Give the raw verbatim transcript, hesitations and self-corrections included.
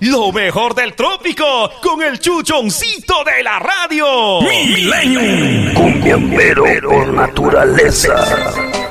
lo mejor del trópico con el chuchoncito de la radio. Milenio. Cumbiambero por naturaleza.